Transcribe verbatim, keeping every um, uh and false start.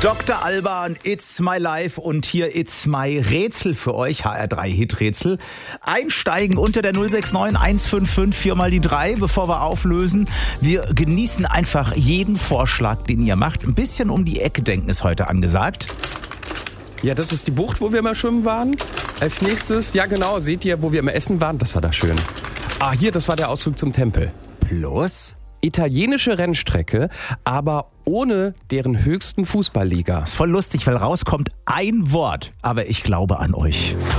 Doktor Alban, It's My Life und hier It's My Rätsel für euch, H R drei Hiträtsel. Einsteigen unter der null sechs neun eins fünf fünf vier mal die drei, bevor wir auflösen. Wir genießen einfach jeden Vorschlag, den ihr macht. Ein bisschen um die Ecke denken ist heute angesagt. Ja, das ist die Bucht, wo wir immer schwimmen waren. Als nächstes, ja genau, seht ihr, wo wir immer essen waren? Das war da schön. Ah, hier, das war der Ausflug zum Tempel. Plus? Italienische Rennstrecke, aber ohne deren höchsten Fußballliga. Ist voll lustig, weil rauskommt ein Wort. Aber ich glaube an euch.